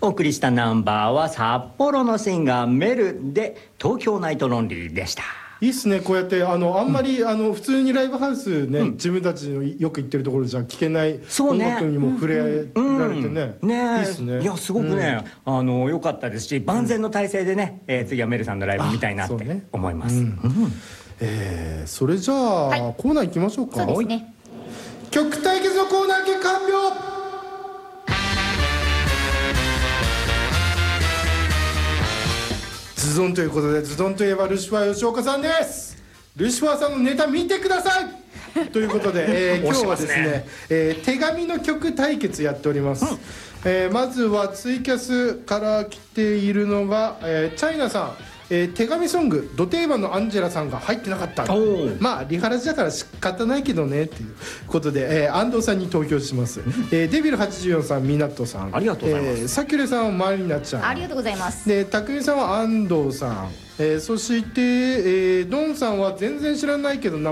お送りしたナンバーは札幌のシンガーメルで東京ナイトロンリーでした。 いいっすね、こうやってあんまり普通にライブハウスね、自分たちのよく行ってるところじゃ聴けない音楽にも触れられてね、いいっすね。 いやすごくね、良かったですし、万全の体制でね、次はメルさんのライブ見たいなって思います。 それじゃあ、コーナー行きましょうか。 そうですね。 曲対決のコーナー結果発表。ズドンということで、ズドンといえばルシファー吉岡さんです。ルシファーさんのネタ見てくださいということで、今日はですね、手紙の曲対決やっております。まずはツイキャスから来ているのが、チャイナさん。手紙ソングド定番のアンジェラさんが入ってなかった。まあリハラジだから仕方ないけどねっていうことで、安藤さんに投票します。デビル84さん、ミナットさん、 ありがとうございます。 サキュレさんはマリナちゃん、 ありがとうございます。 で、たくみさんは安藤さん、そして、ドンさんは全然知らないけど